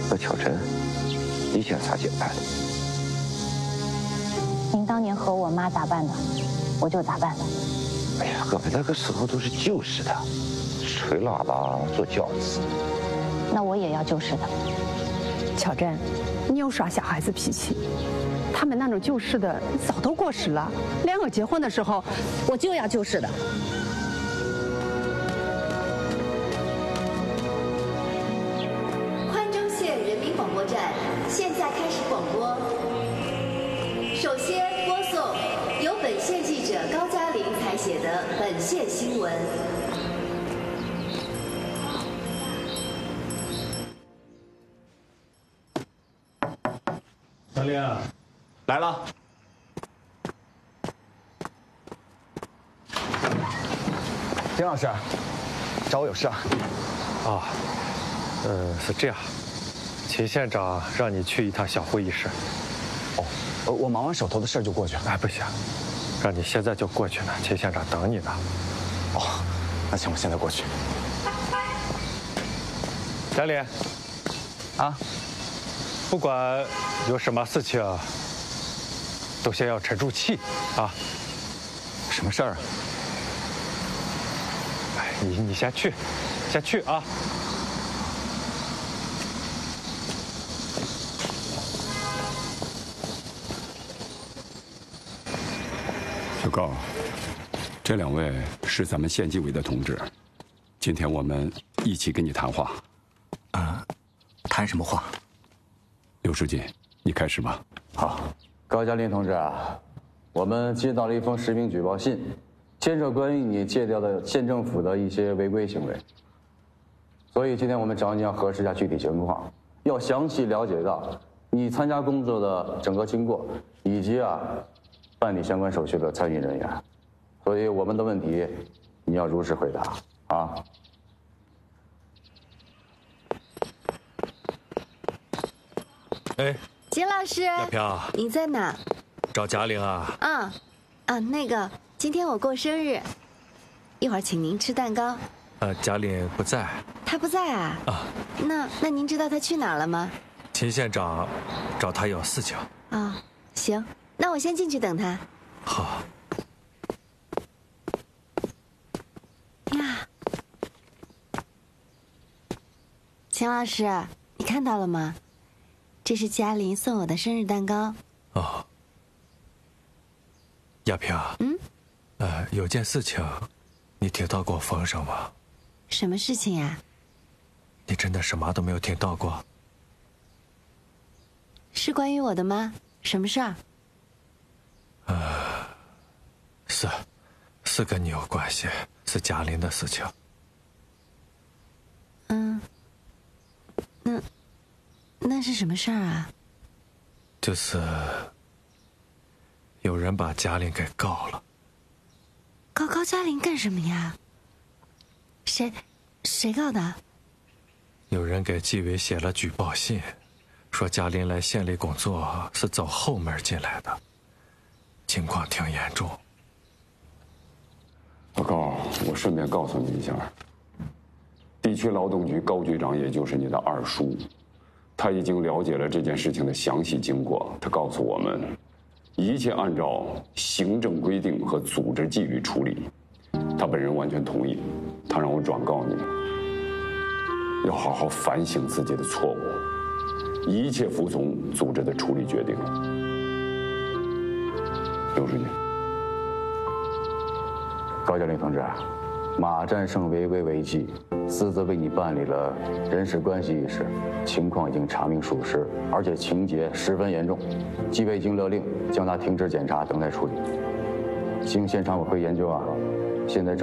那巧珍，你想咋解办？ 您当年和我妈咋办的，我就咋办的。 哎呀，我们那个时候都是旧式的，吹喇叭坐轿子。 那我也要旧式的。 巧珍，你又耍小孩子脾气。他们那种旧式的早都过时了。两个结婚的时候，我就要旧式的。 宽州县人民广播站现在开始广播。首先播送由本县记者高嘉玲采写的本县新闻。 小林，来了。 丁老师，找我有事啊？ 啊，是这样，秦县长让你去一趟小会议室。 哦，我忙完手头的事就过去。 哎，不行，让你现在就过去呢，秦县长等你呢。 哦，那行，我现在过去。 小李， 啊， 不管有什么事情，都先要沉住气啊。 什么事儿啊？ 哎，你先去啊。 小高，这两位是咱们县纪委的同志，今天我们一起跟你谈话。 谈什么话？ 刘书记，你开始吧。 好，高嘉林同志啊，我们接到了一封实名举报信，牵涉关于你借调的县政府的一些违规行为，所以今天我们找你要核实一下具体情况，要详细了解到你参加工作的整个经过，以及办理相关手续的参与人员，所以我们的问题你要如实回答啊。 哎， 金老师， 亚飘， 你在哪？ 找贾玲啊？ 那个，今天我过生日，一会儿请您吃蛋糕。 贾玲不在。 他不在啊？那您知道他去哪儿了吗？ 秦县长找他有事情。 行，那我先进去等他。 好。 呀，秦老师，你看到了吗？这是嘉玲送我的生日蛋糕。 亚萍，有件事情，你听到过风声吗？ 什么事情呀？ 你真的什么都没有听到过？ 是关于我的吗？什么事儿？ 是跟你有关系，是嘉玲的事情。 那是什么事儿啊？ 就是有人把嘉玲给告了。 告高嘉玲干什么呀？谁告的？ 有人给纪委写了举报信，说嘉玲来县里工作是走后门进来的，情况挺严重。 老高，我顺便告诉你一下，地区劳动局高局长，也就是你的二叔，他已经了解了这件事情的详细经过。他告诉我们，一切按照行政规定和组织纪律处理。他本人完全同意，他让我转告你，要好好反省自己的错误，一切服从组织的处理决定。刘书记， 高嘉玲同志，马占胜违规违纪，私自为你办理了人事关系一事，情况已经查明属实，而且情节十分严重，纪委已经勒令将他停职检查，等待处理。经县常委会研究现在正